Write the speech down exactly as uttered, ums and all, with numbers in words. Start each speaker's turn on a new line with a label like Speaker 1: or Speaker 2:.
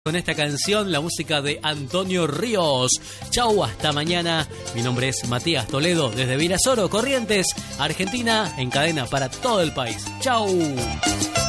Speaker 1: Con esta canción, la música de Antonio Ríos. Chau, hasta mañana. Mi nombre es Matías Toledo, desde Virasoro, Corrientes, Argentina, en cadena para todo el país. Chau.